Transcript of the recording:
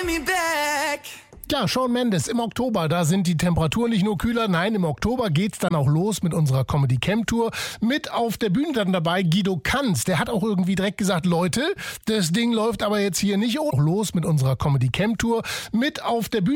Ja, Shawn Mendes im Oktober, da sind die Temperaturen nicht nur kühler, nein, im Oktober geht's dann auch los mit unserer Comedy Camp Tour. Mit auf der Bühne dann dabei Guido Kanz, der hat auch irgendwie direkt gesagt, Leute, das Ding läuft aber jetzt hier nicht los mit unserer Comedy Camp Tour. Mit auf der Bühne